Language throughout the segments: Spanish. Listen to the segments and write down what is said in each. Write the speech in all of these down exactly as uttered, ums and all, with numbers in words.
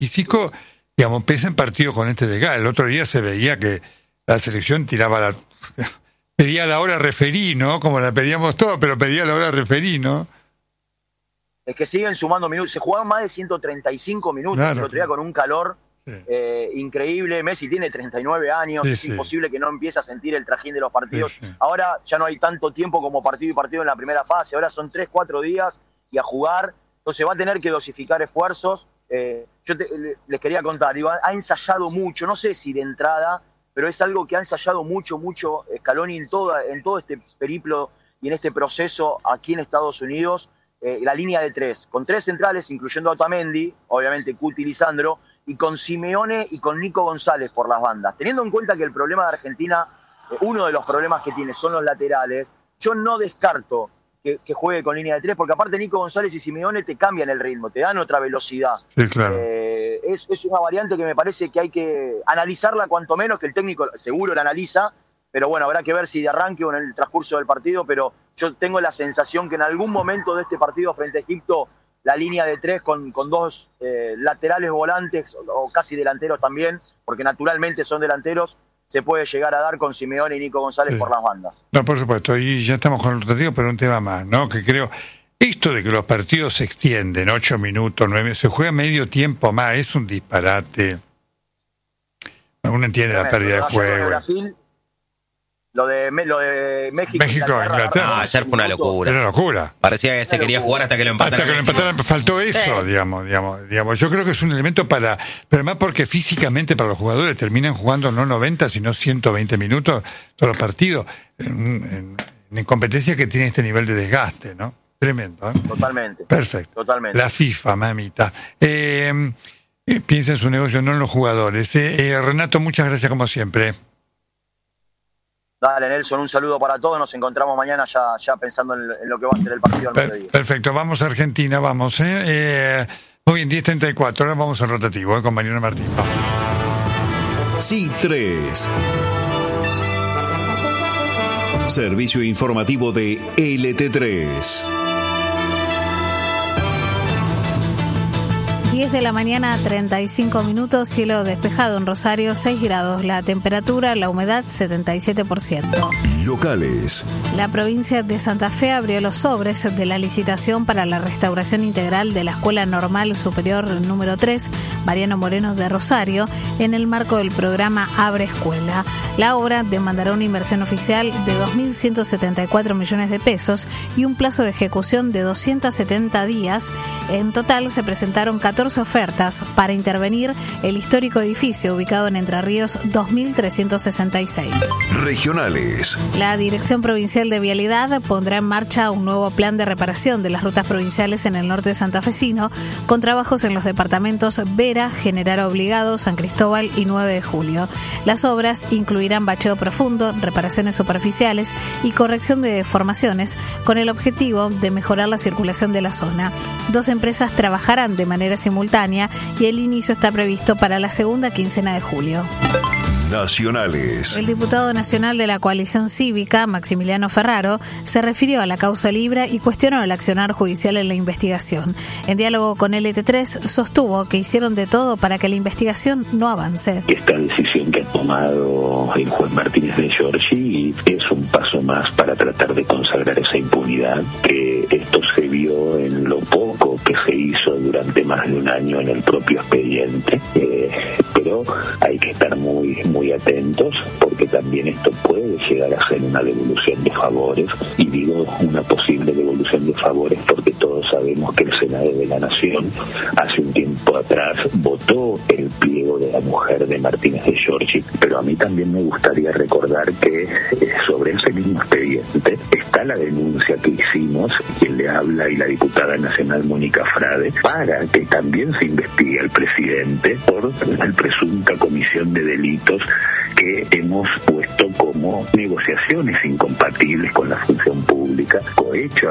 físico, digamos, pesa en partido con este desgaste. El otro día se veía que la selección tiraba la... pedía la hora referí, ¿no? Como la pedíamos todos, pero pedía la hora referí, ¿no? Es que siguen sumando minutos. Se jugaban más de ciento treinta y cinco minutos Claro, el otro día con un calor sí. eh, increíble. Messi tiene treinta y nueve años. Sí, es sí. imposible que no empiece a sentir el trajín de los partidos. Sí, sí. Ahora ya no hay tanto tiempo como partido y partido en la primera fase. Ahora son tres, cuatro días y a jugar. Entonces va a tener que dosificar esfuerzos. Eh, yo te, les quería contar, digo, ha ensayado mucho. No sé si de entrada, pero es algo que ha ensayado mucho, mucho Scaloni en, toda, en todo este periplo y en este proceso aquí en Estados Unidos. Eh, la línea de tres, con tres centrales, incluyendo a Otamendi, obviamente Cuti y Lisandro, y con Simeone y con Nico González por las bandas. Teniendo en cuenta que el problema de Argentina, eh, uno de los problemas que tiene son los laterales, yo no descarto que, que juegue con línea de tres, porque aparte Nico González y Simeone te cambian el ritmo, te dan otra velocidad. Sí, claro. Eh, es, es una variante que me parece que hay que analizarla cuanto menos, que el técnico seguro la analiza, pero bueno, habrá que ver si de arranque o en el transcurso del partido, pero yo tengo la sensación que en algún momento de este partido frente a Egipto, la línea de tres con, con dos eh, laterales volantes, o, o casi delanteros también, porque naturalmente son delanteros, se puede llegar a dar con Simeone y Nico González sí. por las bandas. No, por supuesto, y ya estamos con el rotativo, pero un tema más, ¿no? Que creo, esto de que los partidos se extienden, ocho minutos, nueve, se juega medio tiempo más, es un disparate. Uno entiende la pérdida de juego. Brasil, Lo de, lo de México, México Inglaterra. Inglaterra. Ah, ayer fue una locura. Era una locura. Parecía que se quería jugar hasta que lo empataran. Hasta que lo empataran, faltó eso, sí. digamos, digamos, digamos. Yo creo que es un elemento para, pero además porque físicamente para los jugadores terminan jugando no noventa, sino ciento veinte minutos todos los partidos, en, en, en competencia que tiene este nivel de desgaste, ¿no? Tremendo, ¿eh? Totalmente. Perfecto. Totalmente. La FIFA, mamita. Eh, piensa en su negocio, no en los jugadores. Eh, eh, Renato, muchas gracias como siempre. Dale, Nelson, un saludo para todos. Nos encontramos mañana ya, ya pensando en, en lo que va a ser el partido al per, mediodía. Perfecto, vamos a Argentina, vamos. ¿eh? Eh, muy bien, diez treinta y cuatro, ahora vamos al rotativo ¿eh? con Mariano Martín. Vamos. Sí tres. Servicio informativo de L T tres. diez de la mañana, treinta y cinco minutos, cielo despejado en Rosario, seis grados, la temperatura, la humedad, setenta y siete por ciento. Locales. La provincia de Santa Fe abrió los sobres de la licitación para la restauración integral de la Escuela Normal Superior número tres, Mariano Moreno de Rosario, en el marco del programa Abre Escuela. La obra demandará una inversión oficial de dos mil ciento setenta y cuatro millones de pesos y un plazo de ejecución de doscientos setenta días. En total se presentaron catorce ofertas para intervenir el histórico edificio ubicado en Entre Ríos dos mil trescientos sesenta y seis. Regionales. La Dirección Provincial de Vialidad pondrá en marcha un nuevo plan de reparación de las rutas provinciales en el norte santafesino, con trabajos en los departamentos Vera, General Obligado, San Cristóbal y nueve de julio. Las obras incluirán bacheo profundo, reparaciones superficiales y corrección de deformaciones, con el objetivo de mejorar la circulación de la zona. Dos empresas trabajarán de manera simultánea y el inicio está previsto para la segunda quincena de julio. Nacionales. El diputado nacional de la coalición cívica, Maximiliano Ferraro, se refirió a la causa Libra y cuestionó el accionar judicial en la investigación. En diálogo con L T tres, sostuvo que hicieron de todo para que la investigación no avance. Esta decisión que ha tomado el juez Martínez de Giorgi es un paso más para tratar de consagrar esa impunidad, que esto se vio en lo poco que se hizo durante más de un año en el propio expediente, eh, pero hay que estar muy, muy muy atentos, porque también esto puede llegar a ser una devolución de favores, y digo una posible devolución de favores porque todos sabemos que el Senado de la Nación hace un tiempo atrás votó el pliego de la mujer de Martínez de Giorgi, pero a mí también me gustaría recordar que sobre ese mismo expediente está la denuncia que hicimos, quien le habla y la diputada nacional Mónica Frade, para que también se investigue al presidente por la presunta comisión de delitos que hemos puesto como negociaciones incompatibles con la función pública, cohecho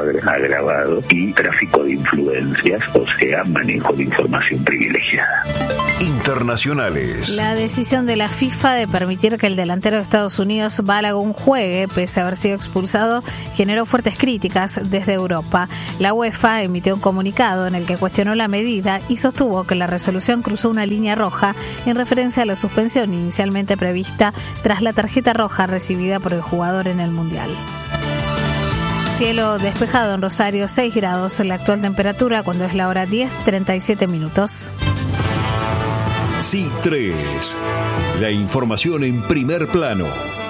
agravado y tráfico de influencias, o sea, manejo de información privilegiada. internacionales. La decisión de la FIFA de permitir que el delantero de Estados Unidos, Balogun, juegue, pese a haber sido expulsado, generó fuertes críticas desde Europa. La UEFA emitió un comunicado en el que cuestionó la medida y sostuvo que la resolución cruzó una línea roja en referencia a la suspensión inicialmente prevista tras la tarjeta roja recibida por el jugador en el Mundial. Cielo despejado en Rosario, seis grados, la actual temperatura cuando es la hora diez, treinta y siete minutos. C I tres, la información en primer plano.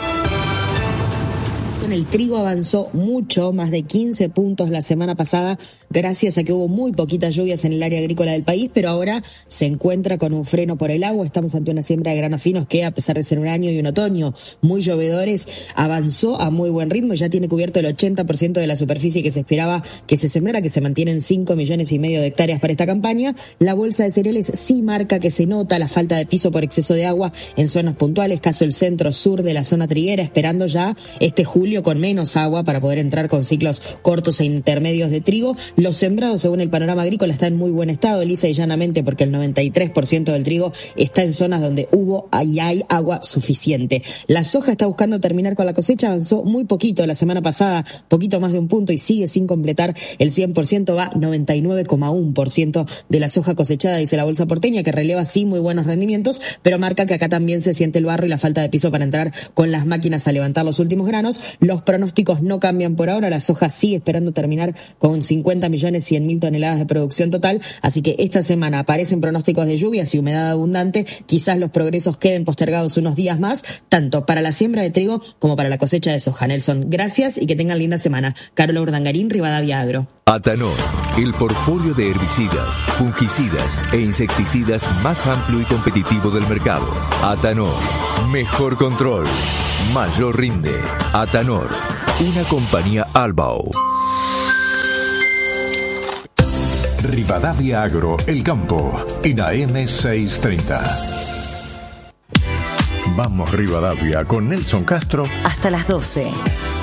El trigo avanzó mucho, más de quince puntos la semana pasada, gracias a que hubo muy poquitas lluvias en el área agrícola del país, pero ahora se encuentra con un freno por el agua. Estamos ante una siembra de granos finos que, a pesar de ser un año y un otoño muy llovedores, avanzó a muy buen ritmo. Ya tiene cubierto el ochenta por ciento de la superficie que se esperaba que se sembrara, que se mantiene en cinco millones y medio de hectáreas para esta campaña. La bolsa de cereales sí marca que se nota la falta de piso por exceso de agua en zonas puntuales, caso el centro-sur de la zona triguera, esperando ya este julio con menos agua para poder entrar con ciclos cortos e intermedios de trigo. Los sembrados, según el panorama agrícola, están en muy buen estado, lisa y llanamente, porque el noventa y tres por ciento del trigo está en zonas donde hubo y hay agua suficiente. La soja está buscando terminar con la cosecha, avanzó muy poquito la semana pasada, poquito más de un punto, y sigue sin completar el cien por ciento, va noventa y nueve coma uno por ciento de la soja cosechada, dice la bolsa porteña, que releva sí muy buenos rendimientos, pero marca que acá también se siente el barro y la falta de piso para entrar con las máquinas a levantar los últimos granos. Los pronósticos no cambian por ahora, la soja sigue esperando terminar con cincuenta millones cien mil toneladas de producción total, así que esta semana aparecen pronósticos de lluvias y humedad abundante. Quizás los progresos queden postergados unos días más, tanto para la siembra de trigo como para la cosecha de soja. Nelson, gracias y que tengan linda semana. Carola Urdangarín, Rivadavia Agro. Atanor, el portfolio de herbicidas, fungicidas e insecticidas más amplio y competitivo del mercado. Atanor, mejor control, mayor rinde. Atanor, una compañía Albao. Rivadavia Agro, El Campo, en A M seiscientos treinta. Vamos Rivadavia con Nelson Castro. Hasta las doce.